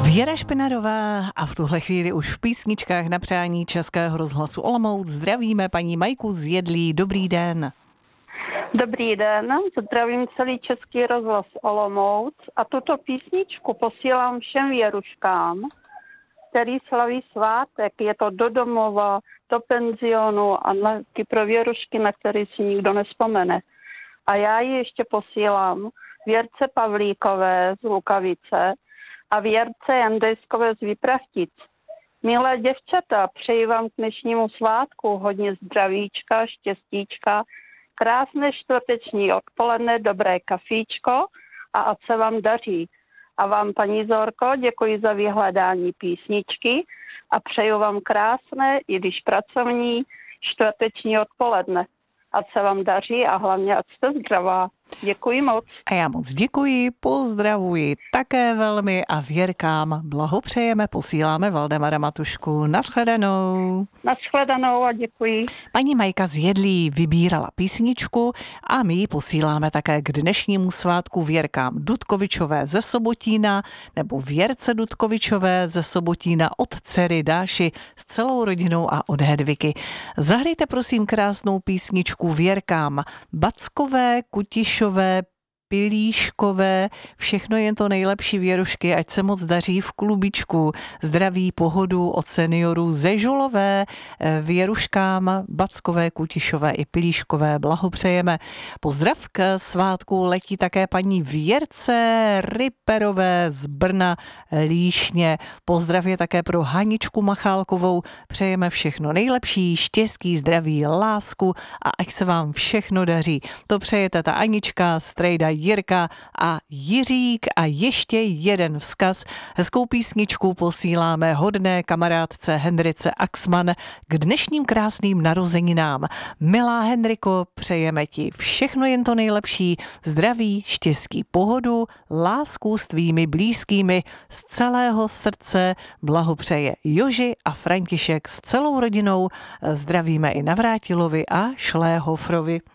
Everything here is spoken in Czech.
Věra Špinarová a v tuhle chvíli už v písničkách na přání Českého rozhlasu Olomouc zdravíme paní Majku z Jedlí. Dobrý den. Dobrý den, zdravím celý Český rozhlas Olomouc a tuto písničku posílám všem věruškám, který slaví svátek. Je to do domova, do penzionu a taky pro věrušky, na který si nikdo nevzpomene. A já ji ještě posílám Věrce Pavlíkové z Lukavice a Věrce Jandejskové z Výpravtic. Milé děvčata, přeji vám k dnešnímu svátku hodně zdravíčka, štěstíčka, krásné čtvrteční odpoledne, dobré kafíčko a ať se vám daří. A vám, paní Zorko, děkuji za vyhledání písničky a přeju vám krásné, i když pracovní, čtvrteční odpoledne. Ať se vám daří a hlavně ať jste zdravá. Děkuji moc. A já moc děkuji, pozdravuji také velmi a Věrkám blahopřejeme, posíláme Valdemara Matušku. Naschledanou. Naschledanou a děkuji. Paní Majka z Jedlí vybírala písničku a my ji posíláme také k dnešnímu svátku Věrkám Dudkovičové ze Sobotína nebo Věrce Dudkovičové ze Sobotína od dcery Dáši s celou rodinou a od Hedviky. Zahrajte prosím krásnou písničku Věrkám Backové, Kutišové, Pilíškové, všechno jen to nejlepší věrušky, ať se moc daří v klubičku, zdraví, pohodu od seniorů ze Žulové, věruškám Backové, Kutišové i Pilíškové blahopřejeme. Pozdrav k svátku letí také paní Věrce Ryperové z Brna Líšně. Pozdrav je také pro Haničku Machálkovou, přejeme všechno nejlepší, štěstí, zdraví, lásku a ať se vám všechno daří. To přejete ta Anička, strejda Jirka a Jiřík a ještě jeden vzkaz. Hezkou písničku posíláme hodné kamarádce Henrice Axman k dnešním krásným narozeninám. Milá Henriko, přejeme ti všechno jen to nejlepší, zdraví, štěstí, pohodu, lásku s tvými blízkými, z celého srdce blahopřeje Joži a František s celou rodinou. Zdravíme i Navrátilovi a Šléhofrovi.